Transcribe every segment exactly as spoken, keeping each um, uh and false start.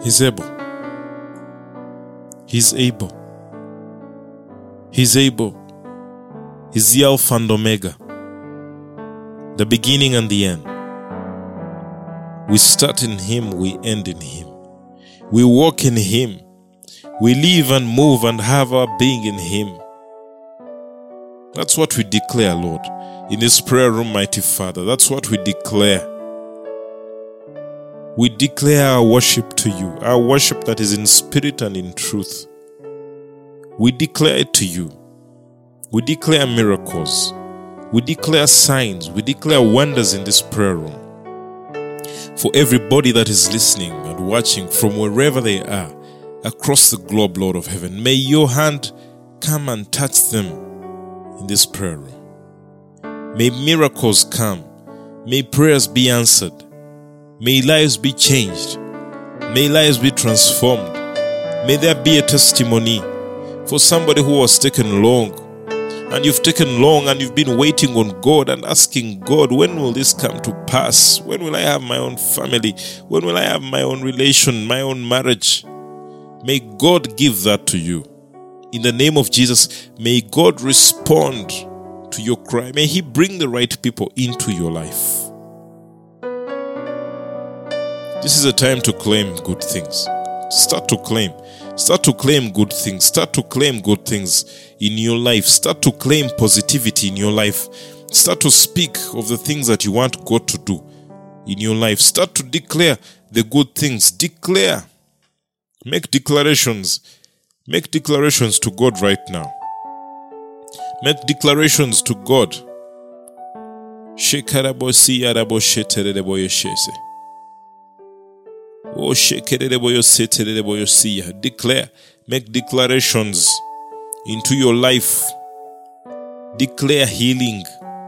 He's able. He's able. He's able. He's the Alpha and Omega, the beginning and the end. We start in Him, we end in Him. We walk in Him. We live and move and have our being in Him. That's what we declare, Lord, in this prayer room, mighty Father. That's what we declare. We declare our worship to you, our worship that is in spirit and in truth. We declare it to you. We declare miracles. We declare signs. We declare wonders in this prayer room. For everybody that is listening and watching from wherever they are, across the globe, Lord of heaven, may your hand come and touch them in this prayer room. May miracles come. May prayers be answered. May lives be changed. May lives be transformed. May there be a testimony for somebody who was taken long, and you've taken long and you've been waiting on God and asking God, when will this come to pass? When will I have my own family? When will I have my own relation, my own marriage? May God give that to you. In the name of Jesus, may God respond to your cry. May He bring the right people into your life. This is a time to claim good things. Start to claim. Start to claim good things. Start to claim good things in your life. Start to claim positivity in your life. Start to speak of the things that you want God to do in your life. Start to declare the good things. Declare. Make declarations. Make declarations to God right now. Make declarations to God. Oh, declare, make declarations into your life. Declare healing.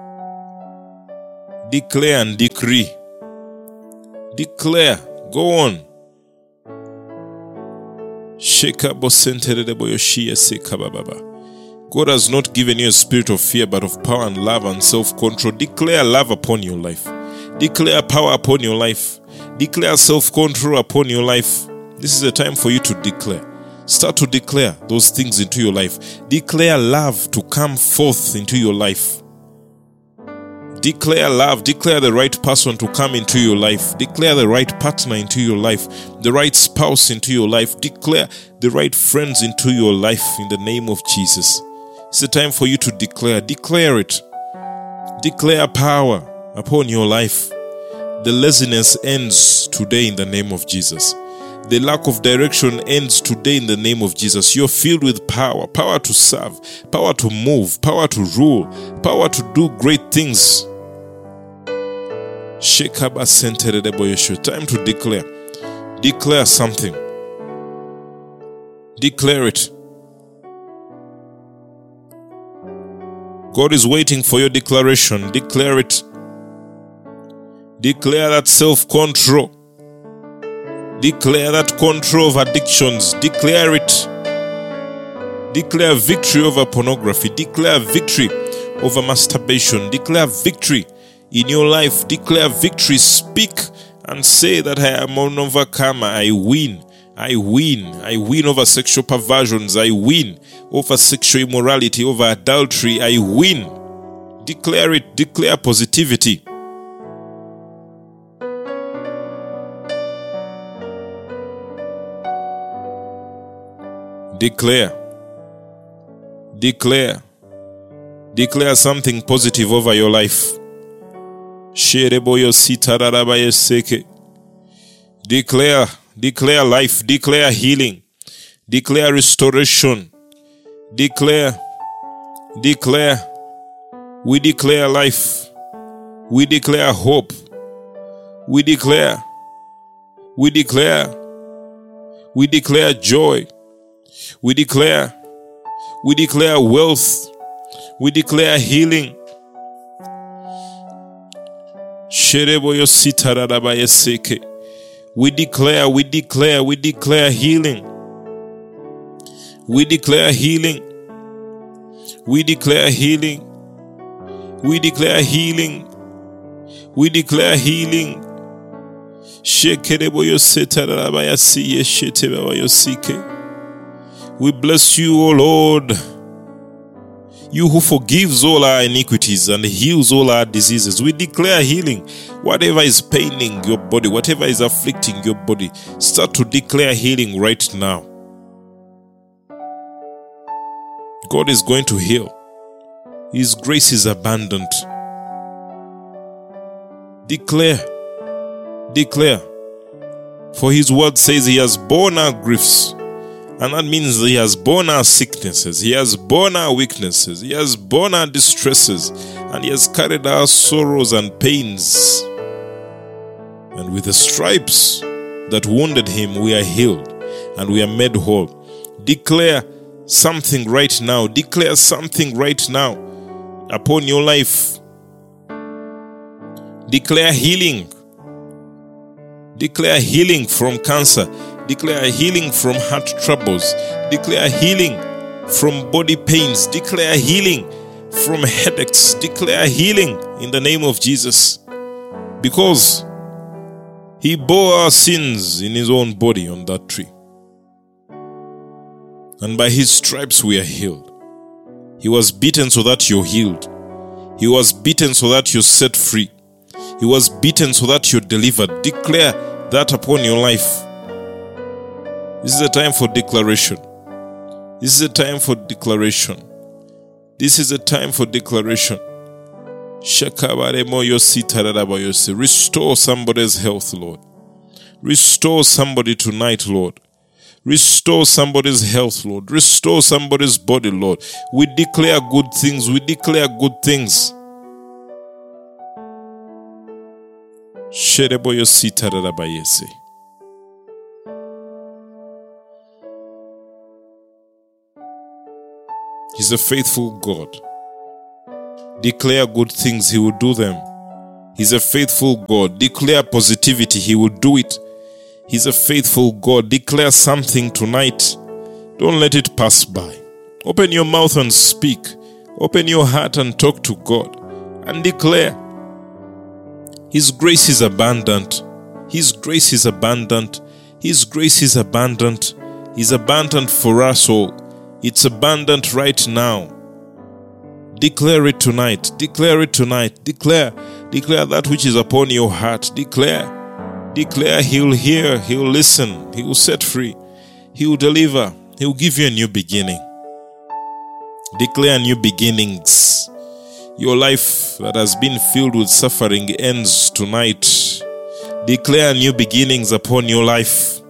Declare and decree. Declare. Go on. God has not given you a spirit of fear, but of power and love and self-control. Declare love upon your life. Declare power upon your life. Declare self-control upon your life. This is a time for you to declare. Start to declare those things into your life. Declare love to come forth into your life. Declare love. Declare the right person to come into your life. Declare the right partner into your life. The right spouse into your life. Declare the right friends into your life in the name of Jesus. It's a time for you to declare. Declare it. Declare power upon your life. The laziness ends today in the name of Jesus. The lack of direction ends today in the name of Jesus. You're filled with power. Power to serve. Power to move. Power to rule. Power to do great things. Time to declare. Declare something. Declare it. God is waiting for your declaration. Declare it. Declare that self-control. Declare that control of addictions. Declare it. Declare victory over pornography. Declare victory over masturbation. Declare victory in your life. Declare victory. Speak and say that I am an overcomer. I win. I win. I win over sexual perversions. I win over sexual immorality, over adultery. I win. Declare it. Declare positivity. Declare. Declare. Declare something positive over your life. Declare. Declare life. Declare healing. Declare restoration. Declare. Declare. We declare life. We declare hope. We declare. We declare. We declare joy. We declare. We declare wealth. We declare healing. We declare, we declare, we declare healing. We declare healing. We declare healing. We declare healing. We declare healing. We bless you, O Lord. You who forgives all our iniquities and heals all our diseases. We declare healing. Whatever is paining your body, whatever is afflicting your body, start to declare healing right now. God is going to heal. His grace is abundant. Declare. Declare. For his word says he has borne our griefs. And that means he has borne our sicknesses. He has borne our weaknesses. He has borne our distresses. And he has carried our sorrows and pains. And with the stripes that wounded him, we are healed. And we are made whole. Declare something right now. Declare something right now upon your life. Declare healing. Declare healing from cancer. Declare healing from heart troubles. Declare healing from body pains. Declare healing from headaches. Declare healing in the name of Jesus. Because he bore our sins in his own body on that tree. And by his stripes we are healed. He was beaten so that you're healed. He was beaten so that you're set free. He was beaten so that you're delivered. Declare that upon your life. This is a time for declaration. This is a time for declaration. This is a time for declaration. Restore somebody's health, Lord. Restore somebody tonight, Lord. Restore somebody's health, Lord. Restore somebody's body, Lord. We declare good things. We declare good things. He's a faithful God. Declare good things, he will do them. He's a faithful God. Declare positivity, he will do it. He's a faithful God. Declare something tonight. Don't let it pass by. Open your mouth and speak. Open your heart and talk to God. And declare. His grace is abundant. His grace is abundant. His grace is abundant. He's abundant for us all. It's abundant right now. Declare it tonight. Declare it tonight. Declare. Declare that which is upon your heart. Declare. Declare he'll hear. He'll listen. He will set free. He will deliver. He will give you a new beginning. Declare new beginnings. Your life that has been filled with suffering ends tonight. Declare new beginnings upon your life.